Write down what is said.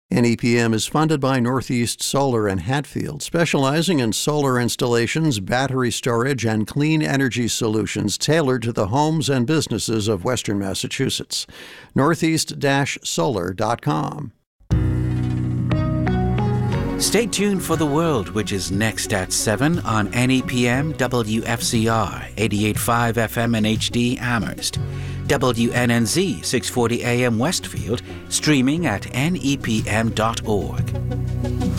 NEPM is funded by Northeast Solar in Hatfield, specializing in solar installations, battery storage, and clean energy solutions tailored to the homes and businesses of Western Massachusetts. Northeast-solar.com. Stay tuned for The World, which is next at 7 on NEPM WFCR 88.5 FM and HD Amherst. WNNZ 640 AM Westfield, streaming at nepm.org.